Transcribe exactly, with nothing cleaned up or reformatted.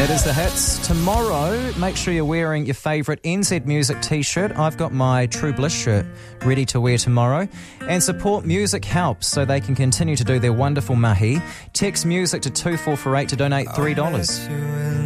It is the hits. Tomorrow, make sure you're wearing your favourite N Z Music t-shirt. I've got my True Bliss shirt ready to wear tomorrow. And support Music Helps so they can continue to do their wonderful mahi. Text music to two four four eight to donate three dollars.